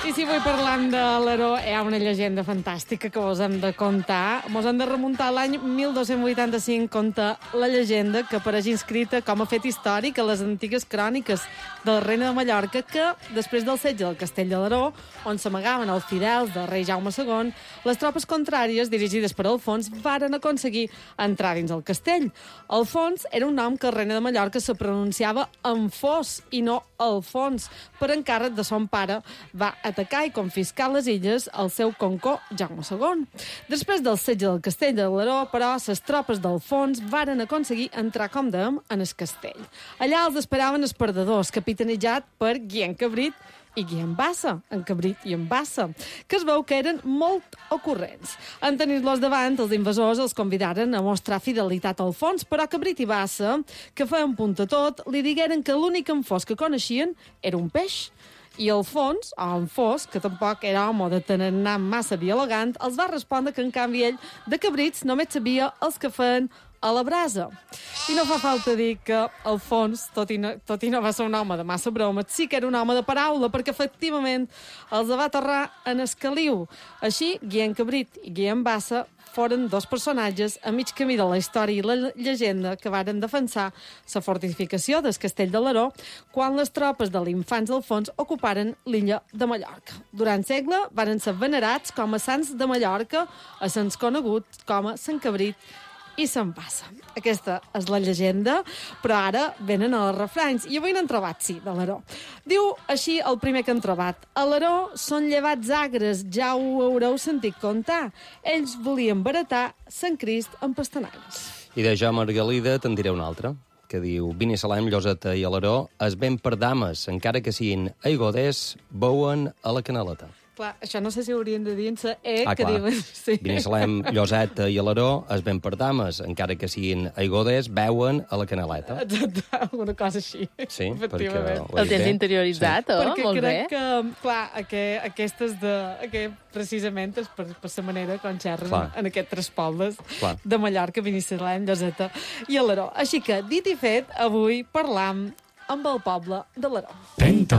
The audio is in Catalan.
I si avui parlant de l'Aró, hi ha una llegenda fantàstica que vos hem de contar. Mos hem de remuntar a l'any 1285, conta la llegenda que apareix inscrita com a fet històric a les antigues cròniques de la reina de Mallorca, que després del setge del castell de l'Aró, on s'amagaven els fidels del rei Jaume II, les tropes contràries, dirigides per Alfons, varen aconseguir entrar dins el castell. Alfons era un nom que la reina de Mallorca se pronunciava Enfós i no Alfons, per encàrrec de son pare va atacar i confiscar les illes al seu concó Jaume II. Després del setge del castell de l'Aró, però, les tropes d'Alfons varen aconseguir entrar, com dèiem, en el castell. Allà els esperaven els perdedors, capitanejat per Guillem Cabrit i Guillem Bassa, en Cabrit i en Bassa, que es veu que eren molt ocurrents. En tenir-los davant, els invasors els convidaren a mostrar fidelitat a Alfons, però Cabrit i Bassa, que feien punt a tot, li digueren que l'únic enfós que coneixien era un peix. I Alfons, o Enfós, que tampoc era home de tarannà massa dialogant, els va respondre que, en canvi, ell, de cabrits, només sabia els que feien a la brasa. I no fa falta dir que Alfons, tot i no va ser un home de massa broma, sí que era un home de paraula, perquè efectivament els va aterrar en Escaliu. Així, Guillem Cabrit i Guillem Bassa foren dos personatges a mig camí de la història i la llegenda que varen defensar la fortificació del castell de l'Aró quan les tropes de l'infants Alfons ocuparen l'illa de Mallorca. Durant segle varen ser venerats com a sants de Mallorca, a sants coneguts com a Sant Cabrit i se'n passa. Aquesta és la llegenda, però ara venen els refranys. I avui n'han trobat, sí, de l'Aró. Diu així el primer que han trobat. A l'Aró són llevats agres, ja ho haureu sentit contar. Ells volien baratar Sant Crist amb pastanagues. I de Jo Margalida te'n diré una altra, que diu: Binissalem, Lloseta i Alaró es ven per dames, encara que siguin aigoders, beuen a la canaleta. Clar, això no sé si haurien de dir en que clar. diuen... Sí. Binissalem, Lloseta i Alaró es ven per dames, encara que siguin aigoders, beuen a la canaleta. Exacte, alguna cosa així. Sí, perquè... El tens interioritzat, sí. Perquè Molt crec bé. que, clar, aquestes precisament és per la manera com xerren en aquests tres pobles de Mallorca, Binissalem, Lloseta i Alaró. Així que, dit i fet, avui parlam amb el poble de l'Aró.